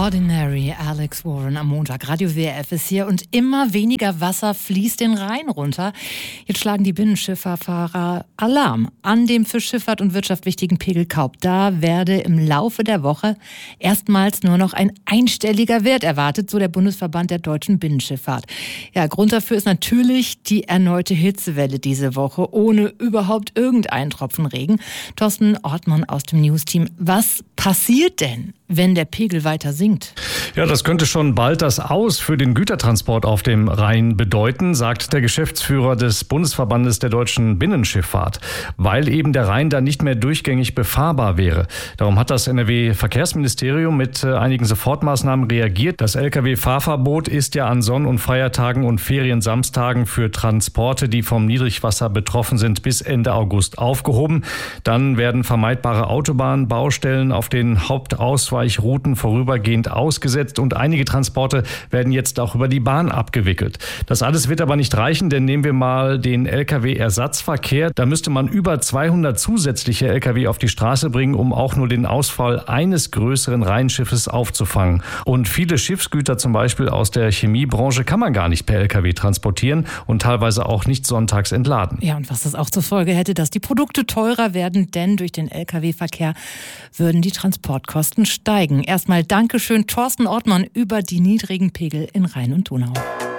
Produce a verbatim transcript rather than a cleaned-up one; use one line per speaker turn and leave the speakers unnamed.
Ordinary, Alex Warren am Montag. Radio W R F ist hier und immer weniger Wasser fließt den Rhein runter. Jetzt schlagen die Binnenschifferfahrer Alarm an dem für Schifffahrt und Wirtschaft wichtigen Pegel Kaub. Da werde im Laufe der Woche erstmals nur noch ein einstelliger Wert erwartet, so der Bundesverband der deutschen Binnenschifffahrt. Ja, Grund dafür ist natürlich die erneute Hitzewelle diese Woche, ohne überhaupt irgendeinen Tropfen Regen. Thorsten Ortmann aus dem News-Team. Was passiert denn, wenn der Pegel weiter sinkt?
Ja, das könnte schon bald das Aus für den Gütertransport auf dem Rhein bedeuten, sagt der Geschäftsführer des Bundesverbandes der deutschen Binnenschifffahrt, weil eben der Rhein dann nicht mehr durchgängig befahrbar wäre. Darum hat das N R W-Verkehrsministerium mit äh, einigen Sofortmaßnahmen reagiert. Das L K W-Fahrverbot ist ja an Sonn- und Feiertagen und Feriensamstagen für Transporte, die vom Niedrigwasser betroffen sind, bis Ende August aufgehoben. Dann werden vermeidbare Autobahnbaustellen auf den Hauptausweichrouten vorübergehend ausgesetzt und einige Transporte werden jetzt auch über die Bahn abgewickelt. Das alles wird aber nicht reichen, denn nehmen wir mal den L K W-Ersatzverkehr. Da müsste man über zweihundert zusätzliche L K W auf die Straße bringen, um auch nur den Ausfall eines größeren Rheinschiffes aufzufangen. Und viele Schiffsgüter, zum Beispiel aus der Chemiebranche, kann man gar nicht per L K W transportieren und teilweise auch nicht sonntags entladen.
Ja, und was das auch zur Folge hätte, dass die Produkte teurer werden, denn durch den L K W-Verkehr würden die Transportkosten steigen. Erstmal Dankeschön, Thorsten Ortmann, über die niedrigen Pegel in Rhein und Donau.